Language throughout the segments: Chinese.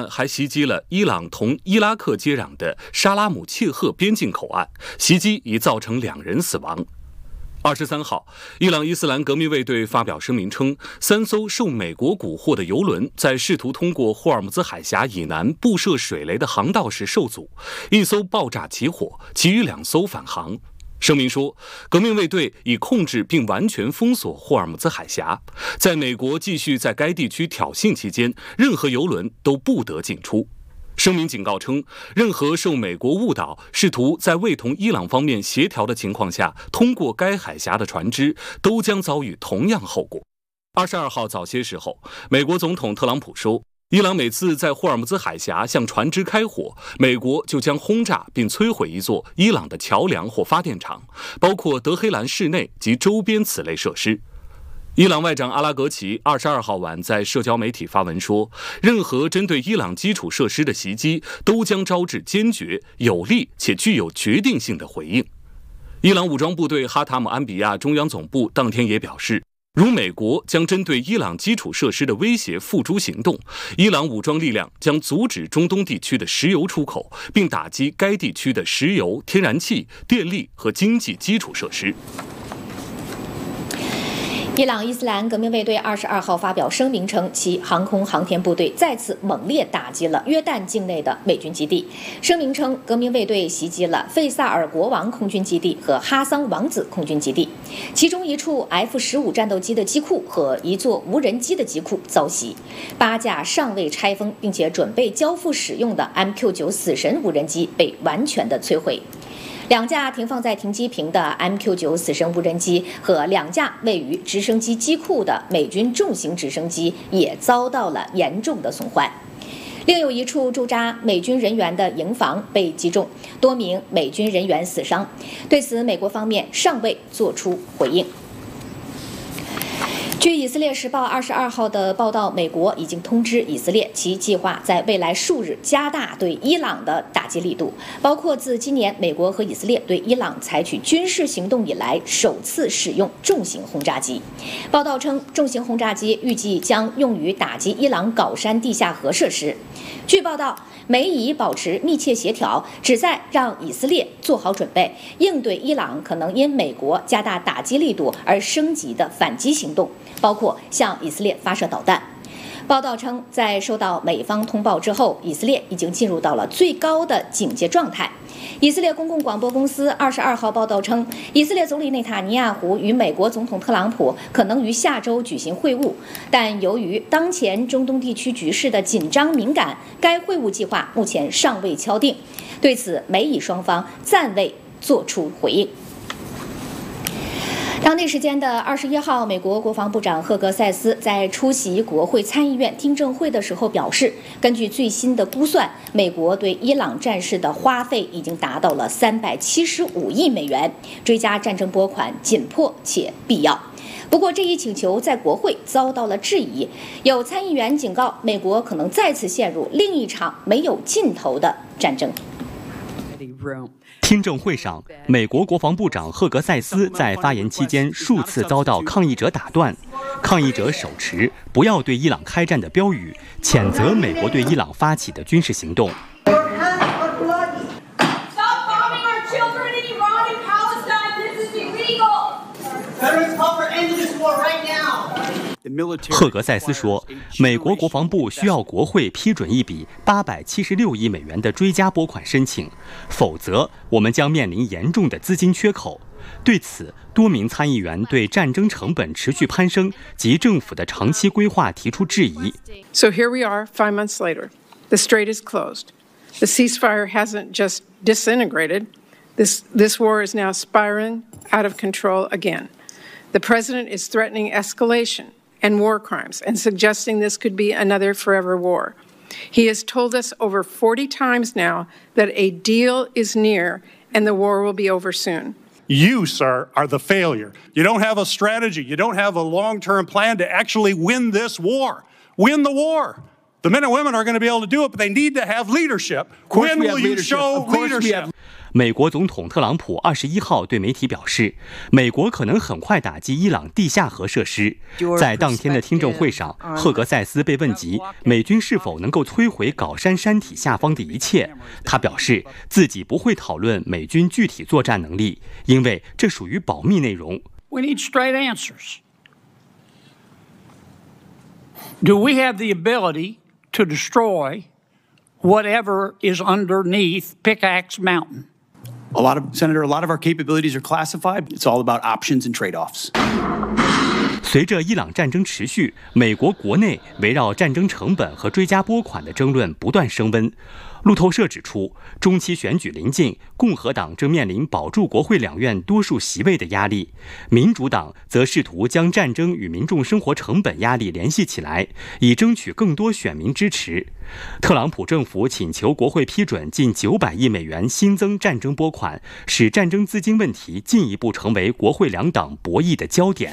还袭击了伊朗同伊拉克接壤的沙拉姆切赫边境口岸，袭击已造成2人死亡。23号，伊朗伊斯兰革命卫队发表声明称，3艘受美国蛊惑的油轮在试图通过霍尔木兹海峡以南布设水雷的航道时受阻，1艘爆炸起火，其余2艘返航。声明说，革命卫队已控制并完全封锁霍尔木兹海峡，在美国继续在该地区挑衅期间，任何油轮都不得进出。声明警告称，任何受美国误导、试图在未同伊朗方面协调的情况下通过该海峡的船只，都将遭遇同样后果。22号早些时候，美国总统特朗普说，伊朗每次在霍尔木兹海峡向船只开火，美国就将轰炸并摧毁一座伊朗的桥梁或发电厂，包括德黑兰市内及周边此类设施。伊朗外长阿拉格齐22号晚在社交媒体发文说，任何针对伊朗基础设施的袭击都将招致坚决、有力且具有决定性的回应。伊朗武装部队哈塔姆安比亚中央总部当天也表示，如美国将针对伊朗基础设施的威胁付诸行动，伊朗武装力量将阻止中东地区的石油出口，并打击该地区的石油、天然气、电力和经济基础设施。 伊朗伊斯兰革命卫队22号发表声明称，其航空航天部队再次猛烈打击了约旦境内的美军基地。声明称，革命卫队袭击了费萨尔国王空军基地和哈桑王子空军基地，其中一处 F-15战斗机的机库和一座无人机的机库遭袭，8架尚未拆封并且准备交付使用的 MQ-9死神无人机被完全的摧毁。2架停放在停机坪的 MQ-9死神无人机和2架位于直升机机库的美军重型直升机也遭到了严重的损坏。另有一处驻扎美军人员的营房被击中，多名美军人员死伤。对此，美国方面尚未作出回应。据以色列时报22号的报道，美国已经通知以色列，其计划在未来数日加大对伊朗的打击力度，包括自今年美国和以色列对伊朗采取军事行动以来首次使用重型轰炸机。报道称，重型轰炸机预计将用于打击伊朗镐山地下核设施。据报道，美以保持密切协调，旨在让以色列做好准备，应对伊朗可能因美国加大打击力度而升级的反击行动，包括向以色列发射导弹。报道称，在收到美方通报之后，以色列已经进入到了最高的警戒状态。以色列公共广播公司22号报道称，以色列总理内塔尼亚胡与美国总统特朗普可能于下周举行会晤，但由于当前中东地区局势的紧张敏感，该会晤计划目前尚未敲定。对此，美以双方暂未作出回应。当地时间的21号，美国国防部长赫格塞斯在出席国会参议院听证会的时候表示，根据最新的估算，美国对伊朗战事的花费已经达到了375亿美元，追加战争拨款紧迫且必要。不过，这一请求在国会遭到了质疑，有参议员警告，美国可能再次陷入另一场没有尽头的战争。 听证会上，美国国防部长赫格塞斯在发言期间数次遭到抗议者打断。抗议者手持“不要对伊朗开战”的标语，谴责美国对伊朗发起的军事行动。赫格塞斯说，美国国防部需要国会批准一笔876亿美元的追加拨款申请，否则我们将面临严重的资金缺口。对此，多名参议员对战争成本持续攀升及政府的长期规划提出质疑。 So here we are 5 months later. The strait is closed. The ceasefire hasn't just disintegrated. This war is now spiraling out of control again. The president is threatening escalation and war crimes and suggesting this could be another forever war. He has told us over 40 times now that a deal is near and the war will be over soon. You, sir, are the failure. You don't have a strategy. You don't have a long-term plan to actually win this war. Win the war. The men and women are going to be able to do it, but they need to have leadership. When will you show leadership? 美国总统特朗普21号对媒体表示，美国可能很快打击伊朗地下核设施。在当天的听证会上，赫格塞斯被问及美军是否能够摧毁搞山山体下方的一切，他表示自己不会讨论美军具体作战能力，因为这属于保密内容。 We need straight answers. Do we have the ability to destroy whatever is underneath Pickaxe Mountain? Senator, a lot of our capabilities are classified. It's all about options and trade-offs. 随着伊朗战争持续，美国国内围绕战争成本和追加拨款的争论不断升温。路透社指出，中期选举临近，共和党正面临保住国会两院多数席位的压力，民主党则试图将战争与民众生活成本压力联系起来，以争取更多选民支持。特朗普政府请求国会批准近900亿美元新增战争拨款，使战争资金问题进一步成为国会两党博弈的焦点。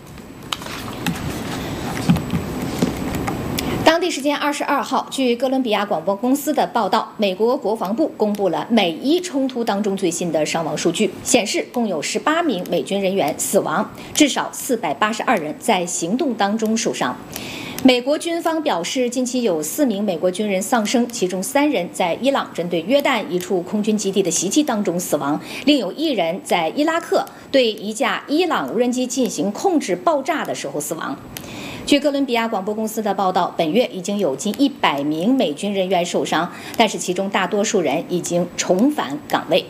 当地时间22号，据哥伦比亚广播公司的报道，美国国防部公布了美伊冲突当中最新的伤亡数据，显示共有18名美军人员死亡，至少482人在行动当中受伤。美国军方表示，近期有4名美国军人丧生，其中3人在伊朗针对约旦一处空军基地的袭击当中死亡，另有1人在伊拉克对一架伊朗无人机进行控制爆炸的时候死亡。据哥伦比亚广播公司的报道，本月已经有近100名美军人员受伤，但是其中大多数人已经重返岗位。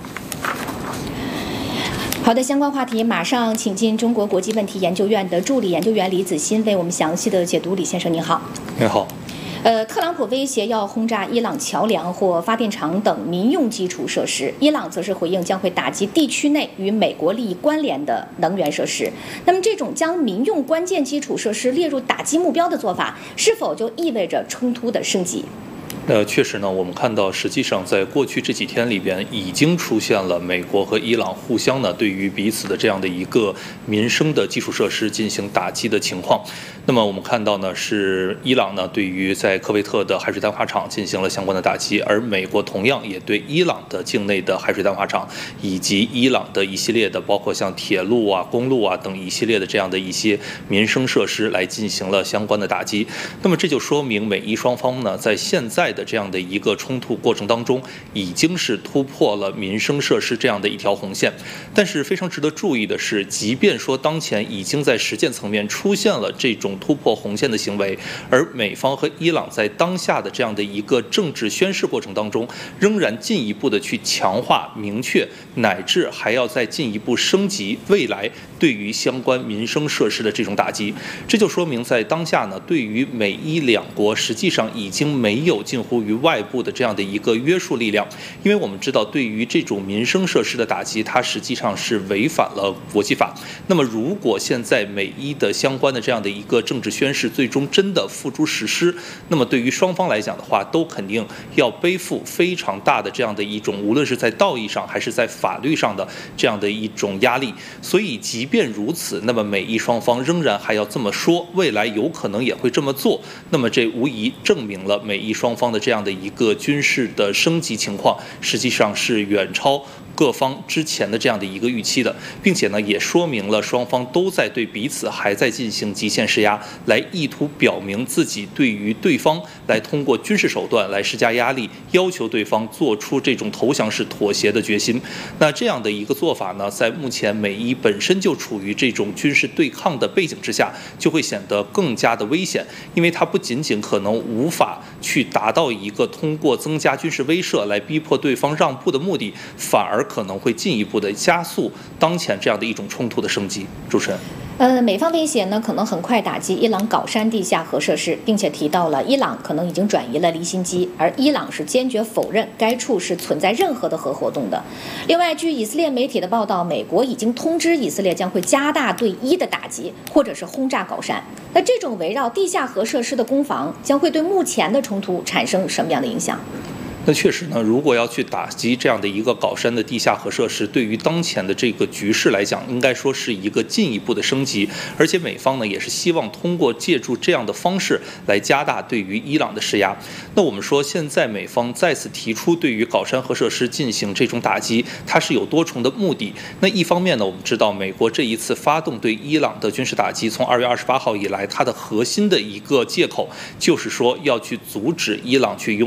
好的，相关话题马上请进中国国际问题研究院的助理研究员李子欣为我们详细的解读。李先生您好。 你好。 特朗普威胁要轰炸伊朗桥梁或发电厂等民用基础设施，伊朗则是回应将会打击地区内与美国利益关联的能源设施。那么，这种将民用关键基础设施列入打击目标的做法，是否就意味着冲突的升级？ 确实呢，我们看到，实际上在过去这几天里边，已经出现了美国和伊朗互相呢对于彼此的这样的一个民生的基础设施进行打击的情况。那么我们看到呢，是伊朗呢对于在科威特的海水淡化厂进行了相关的打击，而美国同样也对伊朗的境内的海水淡化厂以及伊朗的一系列的包括像铁路啊、公路啊等一系列的这样的一些民生设施来进行了相关的打击。那么这就说明美伊双方呢在现在的这样的一个冲突过程当中，已经是突破了民生设施这样的一条红线。但是非常值得注意的是，即便说当前已经在实践层面出现了这种突破红线的行为，而美方和伊朗在当下的这样的一个政治宣示过程当中，仍然进一步的去强化、明确，乃至还要再进一步升级未来对于相关民生设施的这种打击。这就说明在当下呢，对于美伊两国实际上已经没有近乎于外部的这样的一个约束力量，因为我们知道，对于这种民生设施的打击，它实际上是违反了国际法。那么，如果现在美伊的相关的这样的一个政治宣示最终真的付诸实施，那么对于双方来讲的话，都肯定要背负非常大的这样的一种，无论是在道义上还是在法律上的这样的一种压力。所以，即便如此，那么美伊双方仍然还要这么说，未来有可能也会这么做。那么，这无疑证明了美伊双方的这样的一个军事的升级情况，实际上是远超各方之前的这样的一个预期的，并且呢，也说明了双方都在对彼此还在进行极限施压，来意图表明自己对于对方来通过军事手段来施加压力，要求对方做出这种投降式妥协的决心。那这样的一个做法呢，在目前美伊本身就处于这种军事对抗的背景之下，就会显得更加的危险，因为它不仅仅可能无法去达到一个通过增加军事威慑来逼迫对方让步的目的，反而可能会进一步的加速当前这样的一种冲突的升级。主持人。 美方威胁呢，可能很快打击伊朗搞山地下核设施，并且提到了伊朗可能已经转移了离心机，而伊朗是坚决否认该处是存在任何的核活动的。另外，据以色列媒体的报道，美国已经通知以色列将会加大对伊的打击，或者是轰炸搞山。那这种围绕地下核设施的攻防，将会对目前的冲突产生什么样的影响？ 那确实呢，如果要去打击这样的一个搞山的地下核设施，对于当前的这个局势来讲，应该说是一个进一步的升级。而且美方呢，也是希望通过借助这样的方式来加大对于伊朗的施压。那我们说，现在美方再次提出对于搞山核设施进行这种打击，它是有多重的目的。那一方面呢，我们知道美国这一次发动对伊朗的军事打击，从2月28号以来，它的核心的一个借口就是说要去阻止伊朗去拥